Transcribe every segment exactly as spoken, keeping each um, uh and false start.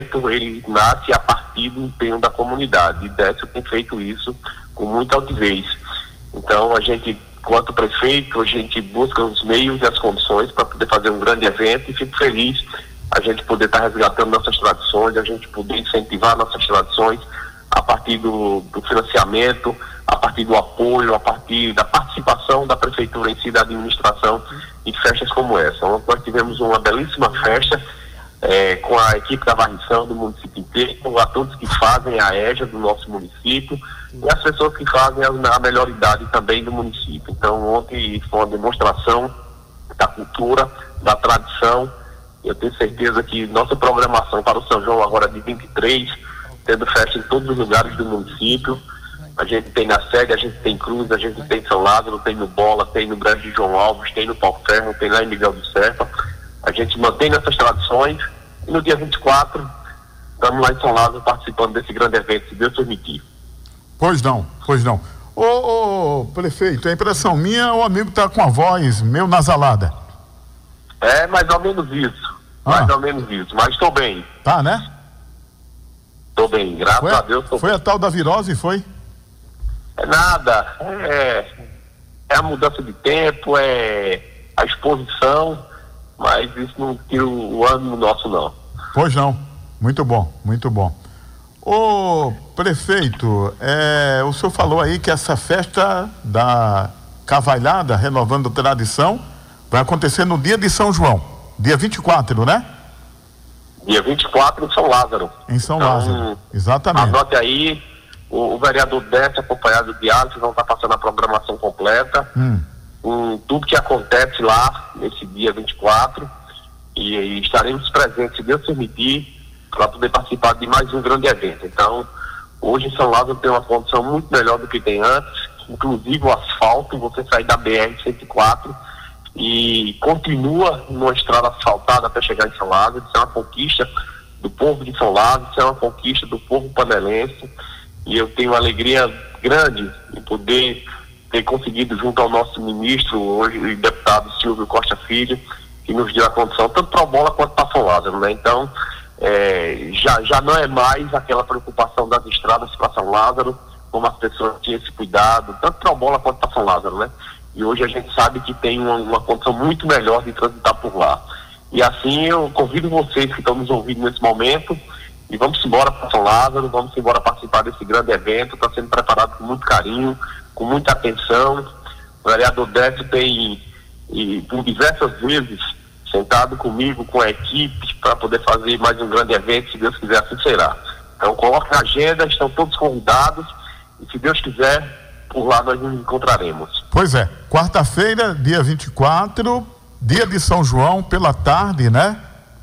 ele nasce a partir do empenho da comunidade, e Décio tem feito isso com muita altivez. Então a gente, enquanto prefeito, a gente busca os meios e as condições para poder fazer um grande evento, e fico feliz a gente poder estar resgatando nossas tradições, a gente poder incentivar nossas tradições a partir do, do financiamento, a partir do apoio, a partir da participação da prefeitura em si, da administração, em festas como essa. Ontem nós tivemos uma belíssima festa É, com a equipe da varrição do município inteiro, a todos que fazem a EJA do nosso município e as pessoas que fazem a, a melhor idade também do município. Então ontem foi uma demonstração da cultura, da tradição. Eu tenho certeza que nossa programação para o São João agora de vinte e três, tendo festa em todos os lugares do município. A gente tem na sede, a gente tem Cruz, a gente tem em São Lázaro, tem no Bola, tem no Brejo de João Alves, tem no Pau Ferro, tem lá em Miguel do Serpa. A gente mantém essas tradições e no dia vinte e quatro estamos lá em São Lázaro participando desse grande evento, se Deus permitir. Pois não, pois não. Ô, ô prefeito, a impressão minha, o amigo está com a voz meio nasalada. É mais ou menos isso, ah. mais ou menos isso, mas estou bem. Tá, né? Estou bem, graças foi, a Deus. Tô foi bem. A tal da virose, foi? É nada, é, é a mudança de tempo, é a exposição, mas isso não tira o ânimo nosso, não. Pois não, muito bom, muito bom. Ô prefeito, é, o senhor falou aí que essa festa da Cavalhada, renovando tradição, vai acontecer no dia de São João, dia vinte e quatro, né? Dia vinte e quatro em São Lázaro. Em São então, Lázaro, exatamente. Anote aí, o, o vereador Décio, acompanhado de Alisson, vão estar passando a programação completa. Hum. Com tudo que acontece lá nesse dia vinte e quatro, e, e estaremos presentes, se Deus permitir, para poder participar de mais um grande evento. Então, hoje em São Lázaro tem uma condição muito melhor do que tem antes, inclusive o asfalto, você sai da B R cento e quatro e continua numa estrada asfaltada até chegar em São Lázaro. Isso é uma conquista do povo de São Lázaro, isso é uma conquista do povo panelense, e eu tenho uma alegria grande em poder ter conseguido, junto ao nosso ministro, hoje, o deputado Silvio Costa Filho, que nos deu a condição, tanto para o Bola quanto para São Lázaro, né? Então, é, já, já não é mais aquela preocupação das estradas para São Lázaro, como as pessoas tinham esse cuidado, tanto para o Bola quanto para São Lázaro, né? E hoje a gente sabe que tem uma, uma condição muito melhor de transitar por lá. E assim, eu convido vocês que estão nos ouvindo nesse momento, e vamos embora para São Lázaro, vamos embora participar desse grande evento, está sendo preparado com muito carinho, com muita atenção. O vereador Décio tem, e, por diversas vezes, sentado comigo, com a equipe, para poder fazer mais um grande evento, se Deus quiser, assim será. Então, coloque na agenda, estão todos convidados, e se Deus quiser, por lá nós nos encontraremos. Pois é, quarta-feira, dia vinte e quatro, dia de São João, pela tarde, né?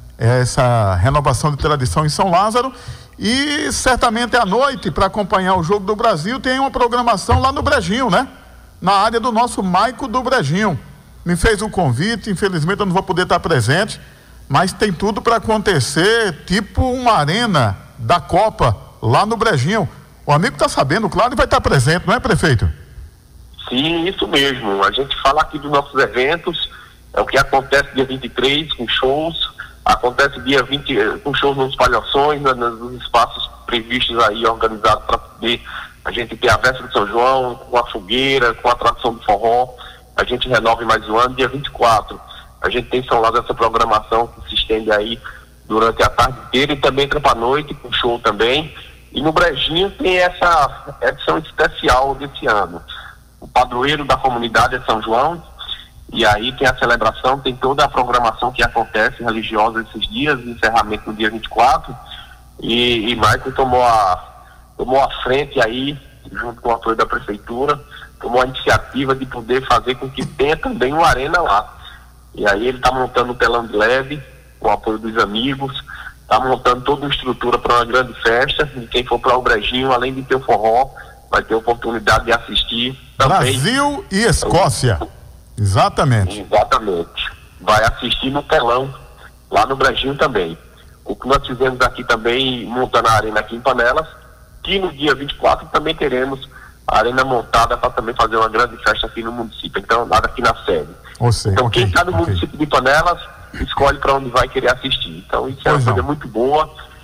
Essa renovação de tradição em São Lázaro. E certamente à noite, para acompanhar o Jogo do Brasil, tem uma programação lá no Brejinho, né? Na área do nosso Maico do Brejinho. Me fez um convite, infelizmente eu não vou poder estar presente, mas tem tudo para acontecer, tipo uma arena da Copa lá no Brejinho. O amigo está sabendo, claro, e vai estar presente, não é, prefeito? Sim, isso mesmo. A gente fala aqui dos nossos eventos, é o que acontece dia vinte e três, com shows. Acontece dia vinte, com shows nos palhações, né, nos espaços previstos aí, organizados para poder a gente ter a véspera de São João, com a fogueira, com a tradição do forró. A gente renova mais um ano, dia vinte e quatro. A gente tem em São Lázaro essa programação que se estende aí durante a tarde inteira, e também entra para a noite, com show também. E no Brejinho tem essa edição especial desse ano. O padroeiro da comunidade é São João, e aí tem a celebração, tem toda a programação que acontece religiosa esses dias, encerramento no dia vinte e quatro, e, e Michael tomou a, tomou a frente aí, junto com o apoio da prefeitura, tomou a iniciativa de poder fazer com que tenha também uma arena lá. E aí ele está montando um telão de L E D, com o apoio dos amigos, está montando toda uma estrutura para uma grande festa, e quem for para o Brejinho, além de ter o forró, vai ter a oportunidade de assistir também. Brasil e Escócia. Exatamente. Exatamente. Vai assistir no telão, lá no Brejinho também. O que nós fizemos aqui também, montando a arena aqui em Panelas, que no dia vinte e quatro também teremos a arena montada para também fazer uma grande festa aqui no município, então nada aqui na sede. Sei, então okay, quem está no okay. município de Panelas, escolhe para onde vai querer assistir. Então isso é uma coisa muito boa,